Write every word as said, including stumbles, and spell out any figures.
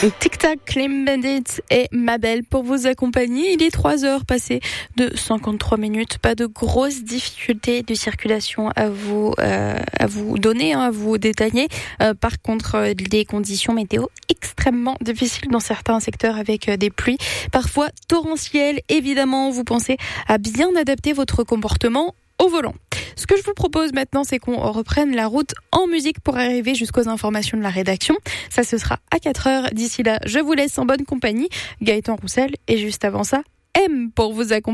Tic-tac, Clean Bandit et Mabel pour vous accompagner. Il est trois heures passées de cinquante-trois minutes. Pas de grosses difficultés de circulation à vous, euh, à vous donner, hein, à vous détailler. Euh, par contre, euh, des conditions météo extrêmement difficiles dans certains secteurs avec euh, des pluies parfois torrentielles. Évidemment, vous pensez à bien adapter votre comportement au volant. Ce que je vous propose maintenant, c'est qu'on reprenne la route en musique pour arriver jusqu'aux informations de la rédaction. Ça, ce sera à quatre heures. D'ici là, je vous laisse en bonne compagnie. Gaëtan Roussel et juste avant ça, M pour vous accompagner.